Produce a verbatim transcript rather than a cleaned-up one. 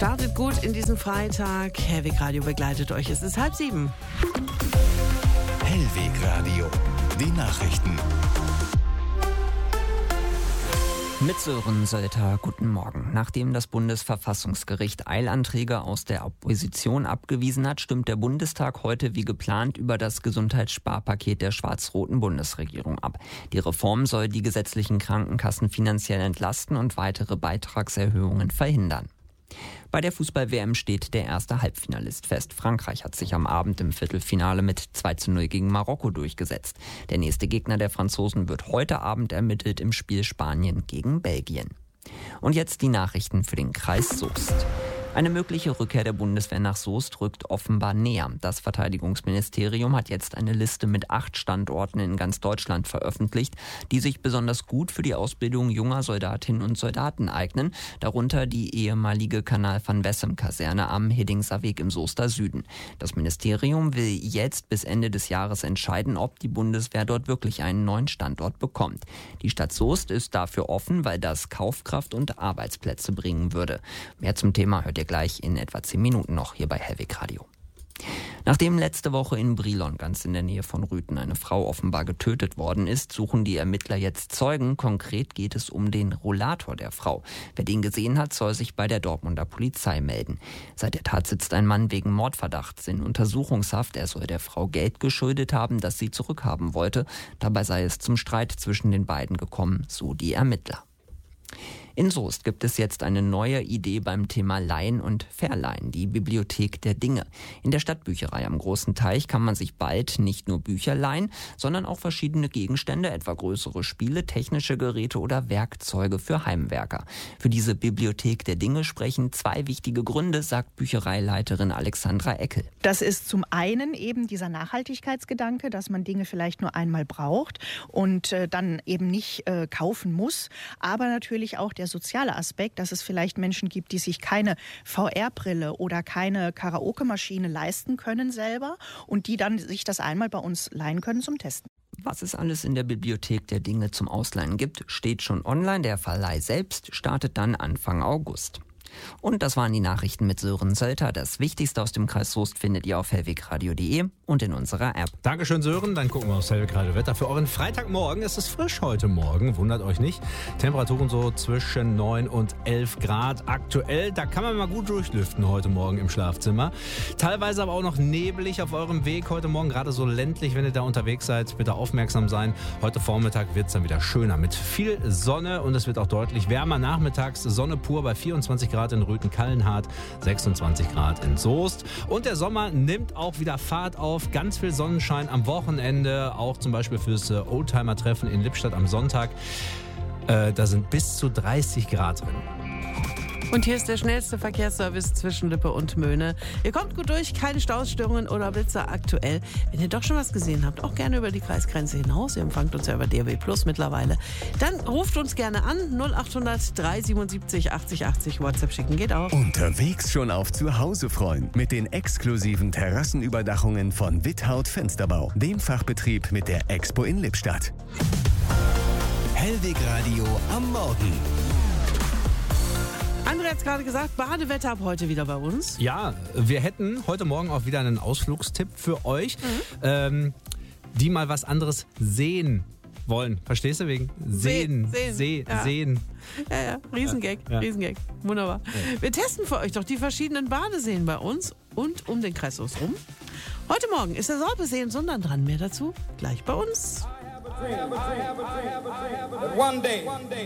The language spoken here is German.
Startet gut in diesen Freitag. Hellweg Radio begleitet euch. Es ist halb sieben. Hellweg Radio, die Nachrichten. Mit Sören Sölter, guten Morgen. Nachdem das Bundesverfassungsgericht Eilanträge aus der Opposition abgewiesen hat, stimmt der Bundestag heute wie geplant über das Gesundheitssparpaket der schwarz-roten Bundesregierung ab. Die Reform soll die gesetzlichen Krankenkassen finanziell entlasten und weitere Beitragserhöhungen verhindern. Bei der Fußball-W M steht der erste Halbfinalist fest. Frankreich hat sich am Abend im Viertelfinale mit zwei zu null gegen Marokko durchgesetzt. Der nächste Gegner der Franzosen wird heute Abend ermittelt im Spiel Spanien gegen Belgien. Und jetzt die Nachrichten für den Kreis Soest. Eine mögliche Rückkehr der Bundeswehr nach Soest rückt offenbar näher. Das Verteidigungsministerium hat jetzt eine Liste mit acht Standorten in ganz Deutschland veröffentlicht, die sich besonders gut für die Ausbildung junger Soldatinnen und Soldaten eignen, darunter die ehemalige Kanal-van-Wessem-Kaserne am Hiddingser Weg im Soester Süden. Das Ministerium will jetzt bis Ende des Jahres entscheiden, ob die Bundeswehr dort wirklich einen neuen Standort bekommt. Die Stadt Soest ist dafür offen, weil das Kaufkraft und Arbeitsplätze bringen würde. Mehr zum Thema hört ihr gleich in etwa zehn Minuten noch hier bei Hellweg Radio. Nachdem letzte Woche in Brilon, ganz in der Nähe von Rüthen, eine Frau offenbar getötet worden ist, suchen die Ermittler jetzt Zeugen. Konkret geht es um den Rollator der Frau. Wer den gesehen hat, soll sich bei der Dortmunder Polizei melden. Seit der Tat sitzt ein Mann wegen Mordverdachts in Untersuchungshaft. Er soll der Frau Geld geschuldet haben, das sie zurückhaben wollte. Dabei sei es zum Streit zwischen den beiden gekommen, so die Ermittler. In Soest gibt es jetzt eine neue Idee beim Thema Leihen und Verleihen, die Bibliothek der Dinge. In der Stadtbücherei am Großen Teich kann man sich bald nicht nur Bücher leihen, sondern auch verschiedene Gegenstände, etwa größere Spiele, technische Geräte oder Werkzeuge für Heimwerker. Für diese Bibliothek der Dinge sprechen zwei wichtige Gründe, sagt Büchereileiterin Alexandra Eckel. Das ist zum einen eben dieser Nachhaltigkeitsgedanke, dass man Dinge vielleicht nur einmal braucht und äh, dann eben nicht äh, kaufen muss, aber natürlich auch der Der soziale Aspekt, dass es vielleicht Menschen gibt, die sich keine V R-Brille oder keine Karaoke-Maschine leisten können selber und die dann sich das einmal bei uns leihen können zum Testen. Was es alles in der Bibliothek der Dinge zum Ausleihen gibt, steht schon online. Der Verleih selbst startet dann Anfang August. Und das waren die Nachrichten mit Sören Sölter. Das Wichtigste aus dem Kreis Soest findet ihr auf hellwegradio punkt de und in unserer App. Dankeschön, Sören. Dann gucken wir aufs Hellweg Radio Wetter für euren Freitagmorgen. Es ist frisch heute Morgen, wundert euch nicht. Temperaturen so zwischen neun und elf Grad aktuell. Da kann man mal gut durchlüften heute Morgen im Schlafzimmer. Teilweise aber auch noch nebelig auf eurem Weg heute Morgen, gerade so ländlich, wenn ihr da unterwegs seid. Bitte aufmerksam sein. Heute Vormittag wird es dann wieder schöner mit viel Sonne und es wird auch deutlich wärmer. Nachmittags Sonne pur bei vierundzwanzig Grad in Rüthen-Kallenhardt, sechsundzwanzig Grad in Soest. Und der Sommer nimmt auch wieder Fahrt auf. Ganz viel Sonnenschein am Wochenende, auch zum Beispiel fürs Oldtimer-Treffen in Lippstadt am Sonntag. Äh, da sind bis zu dreißig Grad drin. Und hier ist der schnellste Verkehrsservice zwischen Lippe und Möhne. Ihr kommt gut durch, keine Staustörungen oder Blitzer aktuell. Wenn ihr doch schon was gesehen habt, auch gerne über die Kreisgrenze hinaus. Ihr empfangt uns ja über D A B Plus mittlerweile. Dann ruft uns gerne an. null acht hundert drei siebenundsiebzig achtzig achtzig. WhatsApp schicken geht auch. Unterwegs schon auf Zuhause freuen. Mit den exklusiven Terrassenüberdachungen von Withaut Fensterbau. Dem Fachbetrieb mit der Expo in Lippstadt. Hellweg Radio am Morgen. André hat es gerade gesagt, Badewetter ab heute wieder bei uns. Ja, wir hätten heute Morgen auch wieder einen Ausflugstipp für euch, mhm. ähm, die mal was anderes sehen wollen. Verstehst du? Wegen Sehen. Sehen. See, ja. Sehen. Ja, ja. Riesengag. Ja. Riesengag. Wunderbar. Ja. Wir testen für euch doch die verschiedenen Badeseen bei uns und um den Kreis Soest rum. Heute Morgen ist der Sorpesee in Sundern dran. Mehr dazu gleich bei uns. I have a dream. I have a dream. I have a dream. One day.